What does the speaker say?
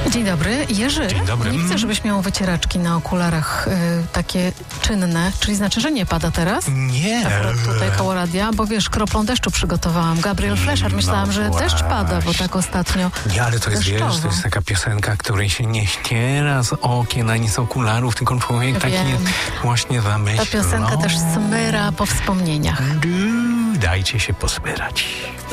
Dzień dobry, Jerzy. Dzień dobry. Nie widzę, żebyś miał wycieraczki na okularach takie czynne, czyli znaczy, że nie pada teraz? Nie. Akurat tutaj koło radia, bo wiesz, kroplą deszczu przygotowałam. Gabriel Flesher, myślałam, że deszcz pada, bo tak ostatnio Nie, ale to jest, wiesz, deszczowo. to jest taka piosenka, której się nie ściera z okien, ani z okularów, tylko człowiek taki Wiem. właśnie zamyślony. Ta piosenka też smyra po wspomnieniach. Dajcie się posmyrać.